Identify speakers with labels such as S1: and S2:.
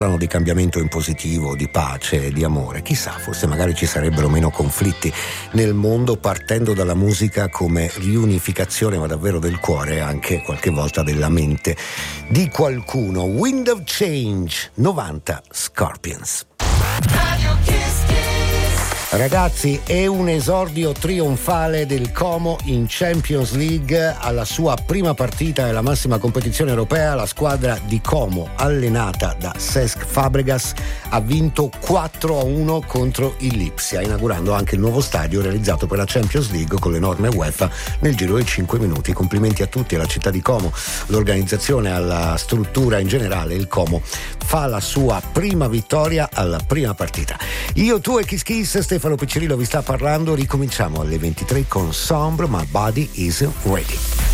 S1: di cambiamento in positivo, di pace, di amore. Chissà, forse magari ci sarebbero meno conflitti nel mondo, partendo dalla musica come riunificazione, ma davvero del cuore e anche qualche volta della mente di qualcuno. Wind of Change, 90 Scorpions. Ragazzi, è un esordio trionfale del Como in Champions League. Alla sua prima partita nella massima competizione europea, la squadra di Como, allenata da Cesc Fabregas, ha vinto 4-1 contro il Lipsia, inaugurando anche il nuovo stadio realizzato per la Champions League con le norme UEFA nel giro di 5 minuti. Complimenti a tutti, alla città di Como, l'organizzazione, alla struttura in generale. Il Como fa la sua prima vittoria alla prima partita. Io, tu e Kiss Kiss, Stefano Piccirillo vi sta parlando. Ricominciamo alle 23 con Sombre, My Body Is Ready.